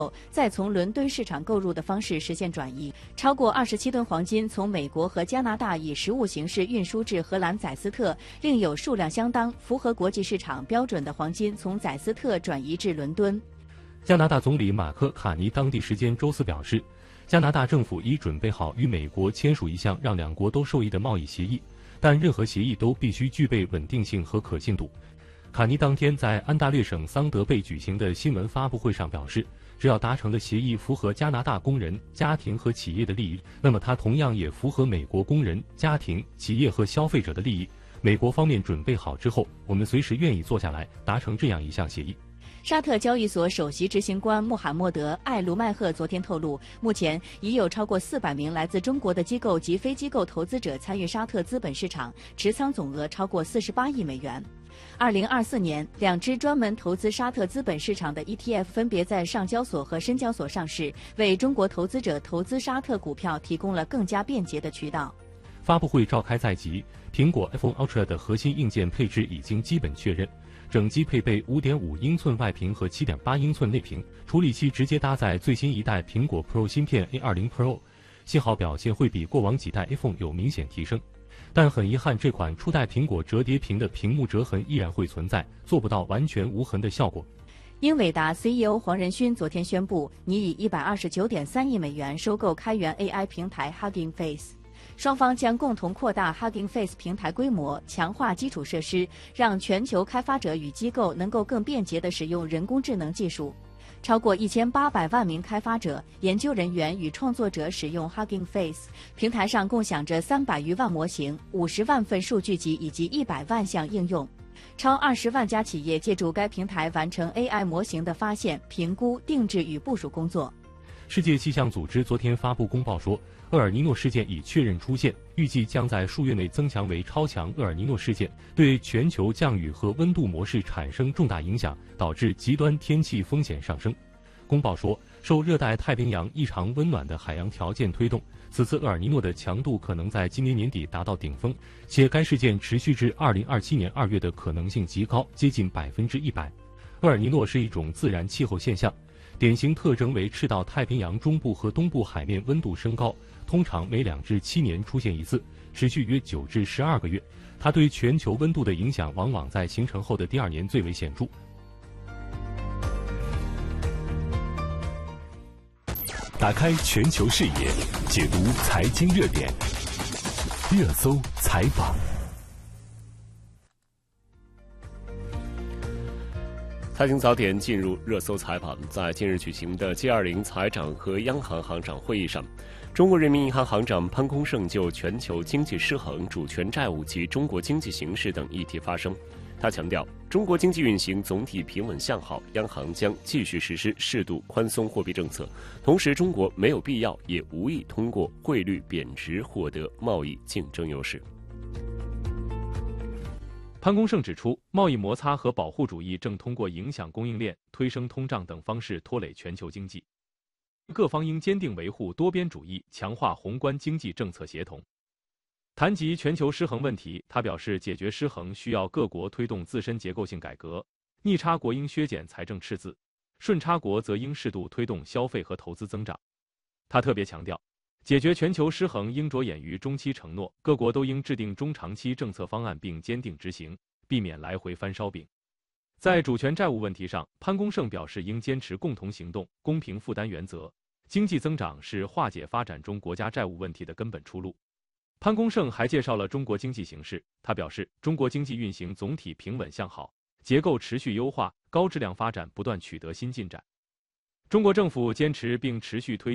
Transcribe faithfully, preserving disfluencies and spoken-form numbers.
再从伦敦市场购入的方式实现转移。超过二十七吨黄金从美国和加拿大以实物形式运输至荷兰载斯特，另有数量相当、符合国际市场标准的黄金从载斯特转移至伦敦。 加拿大总理马克·卡尼当地时间周四表示，加拿大政府已准备好与美国签署一项让两国都受益的贸易协议，但任何协议都必须具备稳定性和可信度。卡尼当天在安大略省桑德贝举行的新闻发布会上表示，只要达成的协议符合加拿大工人、家庭和企业的利益，那么它同样也符合美国工人、家庭、企业和消费者的利益。美国方面准备好之后，我们随时愿意坐下来达成这样一项协议。 沙特交易所首席执行官穆罕默德·艾卢迈赫昨天透露，目前已有超过四百名来自中国的机构及非机构投资者参与沙特资本市场，持仓总额超过四十八亿美元。二零二四年，两只专门投资沙特资本市场的 E T F 分别在上交所和深交所上市，为中国投资者投资沙特股票提供了更加便捷的渠道。 发布会召开在即，苹果 iPhone Ultra 的核心硬件配置已经基本确认。整机配备 五点五英寸外屏和 七点八英寸内屏，处理器直接搭载最新一代苹果 Pro 芯片 A 二十 Pro， 信号表现会比过往几代 iPhone 有明显提升。但很遗憾，这款初代苹果折叠屏的屏幕折痕依然会存在，做不到完全无痕的效果。 英伟达 C E O 黄仁勋昨天宣布，拟以一百二十九点三亿美元收购开源 A I 平台 Hugging Face。双方将共同扩大 Hugging Face 平台规模，强化基础设施，让全球开发者与机构能够更便捷地使用人工智能技术。超过一千八百万名开发者、研究人员与创作者使用 Hugging Face 平台上，共享着三百余万模型、五十万份数据集以及一百万项应用。超二十万家企业借助该平台完成 A I 模型的发现、评估、定制与部署工作。 世界气象组织昨天发布公报说，厄尔尼诺事件已确认出现，预计将在数月内增强为超强厄尔尼诺事件，对全球降雨和温度模式产生重大影响，导致极端天气风险上升。公报说，受热带太平洋异常温暖的海洋条件推动，此次厄尔尼诺的强度可能在今年年底达到顶峰，且该事件持续至二零二七年二月的可能性极高，接近百分之一百。厄尔尼诺是一种自然气候现象，典型特征为赤道太平洋中部和东部海面温度升高，通常每两至七年出现一次，持续约九至十二个月。它对全球温度的影响往往在形成后的第二年最为显著。 打开全球视野，解读财经热点，热搜采访。财经早点进入热搜采访。在近日举行的 G 二十 财长和央行行长会议上，中国人民银行行长潘功胜就全球经济失衡、主权债务及中国经济形势等议题发声。他强调，中国经济运行总体平稳向好，央行将继续实施适度宽松货币政策。同时，中国没有必要也无意通过汇率贬值获得贸易竞争优势。 潘功胜指出，贸易摩擦和保护主义正通过影响供应链、推升通胀等方式拖累全球经济，各方应坚定维护多边主义，强化宏观经济政策协同。谈及全球失衡问题，他表示，解决失衡需要各国推动自身结构性改革，逆差国应削减财政赤字，顺差国则应适度推动消费和投资增长。他特别强调，解决全球失衡应着眼于中期承诺，各国都应制定中长期政策方案并坚定执行，避免来回翻烧饼。在主权债务问题上，潘功胜表示应坚持共同行动、公平负担原则，经济增长是化解发展中国家债务问题的根本出路。潘功胜还介绍了中国经济形势，他表示，中国经济运行总体平稳向好，结构持续优化，高质量发展不断取得新进展。中国政府坚持并持续推